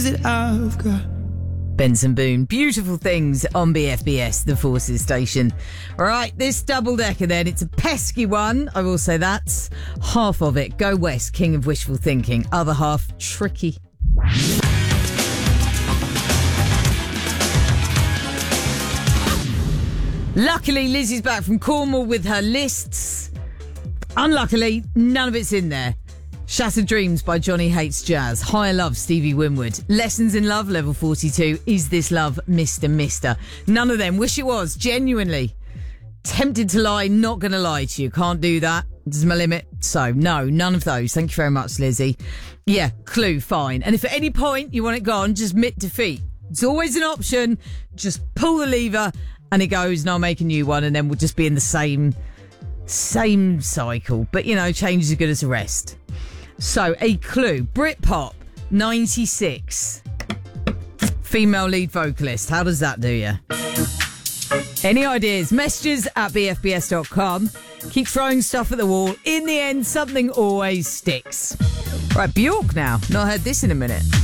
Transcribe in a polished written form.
things that I've got. Benson Boone, Beautiful Things on BFBS, the Forces station. All right, this double-decker then, it's a pesky one, I will say that. Half of it, Go West, King of Wishful Thinking. Other half, Tricky. Luckily, Lizzie's back from Cornwall with her lists. Unluckily, none of it's in there. Shattered Dreams by Johnny Hates Jazz. Higher Love, Stevie Winwood. Lessons in Love, level 42. Is This Love, Mr. Mister. None of them. Wish it was, genuinely. Tempted to lie, not going to lie to you. Can't do that. This is my limit. So, no, none of those. Thank you very much, Lizzie. Yeah, Clue, fine. And if at any point you want it gone, just admit defeat. It's always an option. Just pull the lever and it goes and I'll make a new one and then we'll just be in the same cycle. But, you know, change is as good as a rest. So, a clue. Britpop, 96. Female lead vocalist. How does that do you? Any ideas? Messages at bfbs.com. Keep throwing stuff at the wall. In the end, something always sticks. Right, Bjork now. Not heard this in a minute.